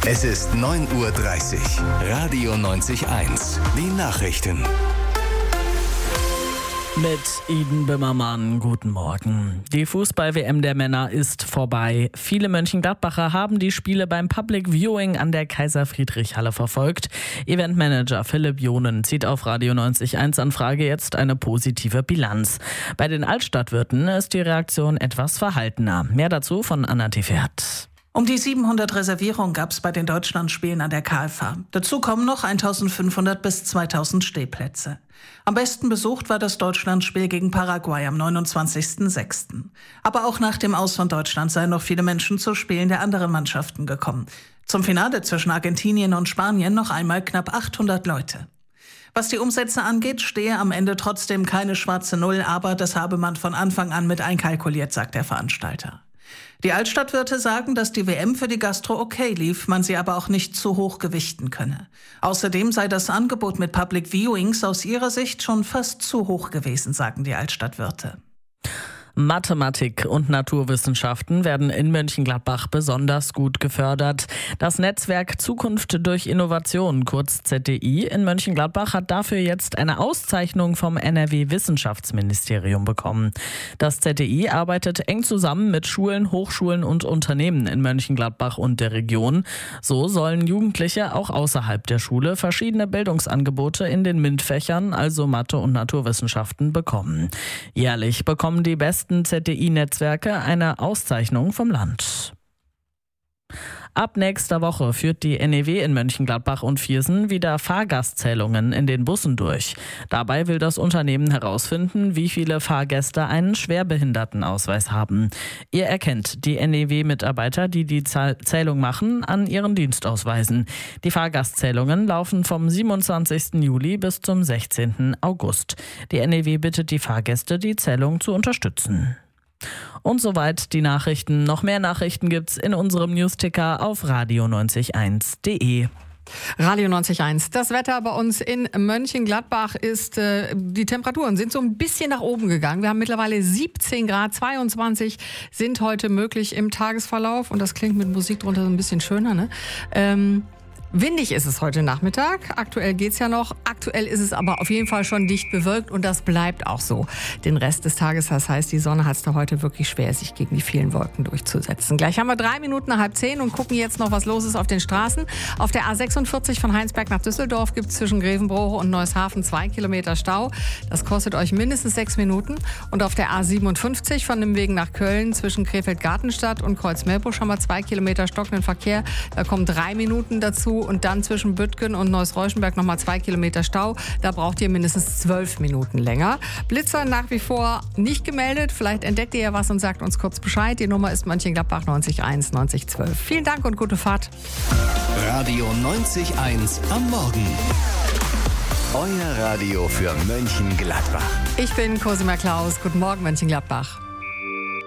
Es ist 9:30 Uhr. Radio 90.1. Die Nachrichten. Mit Iden Böhmermann, guten Morgen. Die Fußball-WM der Männer ist vorbei. Viele Mönchengladbacher haben die Spiele beim Public Viewing an der Kaiser-Friedrich-Halle verfolgt. Eventmanager Philipp Jonen zieht auf Radio 90.1 Anfrage jetzt eine positive Bilanz. Bei den Altstadtwirten ist die Reaktion etwas verhaltener. Mehr dazu von Anna Tefert. Um die 700 Reservierungen gab es bei den Deutschlandspielen an der KFA. Dazu kommen noch 1500 bis 2000 Stehplätze. Am besten besucht war das Deutschlandspiel gegen Paraguay am 29.06. Aber auch nach dem Aus von Deutschland seien noch viele Menschen zu Spielen der anderen Mannschaften gekommen. Zum Finale zwischen Argentinien und Spanien noch einmal knapp 800 Leute. Was die Umsätze angeht, stehe am Ende trotzdem keine schwarze Null, aber das habe man von Anfang an mit einkalkuliert, sagt der Veranstalter. Die Altstadtwirte sagen, dass die WM für die Gastro okay lief, man sie aber auch nicht zu hoch gewichten könne. Außerdem sei das Angebot mit Public Viewings aus ihrer Sicht schon fast zu hoch gewesen, sagen die Altstadtwirte. Mathematik und Naturwissenschaften werden in Mönchengladbach besonders gut gefördert. Das Netzwerk Zukunft durch Innovation, kurz ZDI, in Mönchengladbach hat dafür jetzt eine Auszeichnung vom NRW-Wissenschaftsministerium bekommen. Das ZDI arbeitet eng zusammen mit Schulen, Hochschulen und Unternehmen in Mönchengladbach und der Region. So sollen Jugendliche auch außerhalb der Schule verschiedene Bildungsangebote in den MINT-Fächern, also Mathe und Naturwissenschaften, bekommen. Jährlich bekommen die besten ZDI-Netzwerke eine Auszeichnung vom Land. Ab nächster Woche führt die NEW in Mönchengladbach und Viersen wieder Fahrgastzählungen in den Bussen durch. Dabei will das Unternehmen herausfinden, wie viele Fahrgäste einen Schwerbehindertenausweis haben. Ihr erkennt die NEW-Mitarbeiter, die die Zählung machen, an ihren Dienstausweisen. Die Fahrgastzählungen laufen vom 27. Juli bis zum 16. August. Die NEW bittet die Fahrgäste, die Zählung zu unterstützen. Und soweit die Nachrichten. Noch mehr Nachrichten gibt's in unserem Newsticker auf radio901.de. Radio 90.1. Das Wetter bei uns in Mönchengladbach ist, die Temperaturen sind so ein bisschen nach oben gegangen. Wir haben mittlerweile 17 Grad, 22 sind heute möglich im Tagesverlauf. Und das klingt mit Musik drunter so ein bisschen schöner, ne? Windig ist es heute Nachmittag. Aktuell geht's ja noch. Aktuell ist es aber auf jeden Fall schon dicht bewölkt und das bleibt auch so den Rest des Tages. Das heißt, die Sonne hat es da heute wirklich schwer, sich gegen die vielen Wolken durchzusetzen. Gleich haben wir 3 Minuten nach 9:30 und gucken jetzt noch, was los ist auf den Straßen. Auf der A46 von Heinsberg nach Düsseldorf gibt es zwischen Grevenbroich und Neueshafen 2 Kilometer Stau. Das kostet euch mindestens 6 Minuten. Und auf der A57 von Nimwegen nach Köln zwischen Krefeld-Gartenstadt und Kreuz-Meerbusch haben wir 2 Kilometer stockenden Verkehr. Da kommen 3 Minuten dazu. Und dann zwischen Büttgen und Neuss-Reuschenberg nochmal 2 Kilometer Stau. Da braucht ihr mindestens 12 Minuten länger. Blitzer nach wie vor nicht gemeldet. Vielleicht entdeckt ihr ja was und sagt uns kurz Bescheid. Die Nummer ist Mönchengladbach 90 9012. Vielen Dank und gute Fahrt. Radio 90.1 am Morgen. Euer Radio für Mönchengladbach. Ich bin Cosima Klaus. Guten Morgen, Mönchengladbach.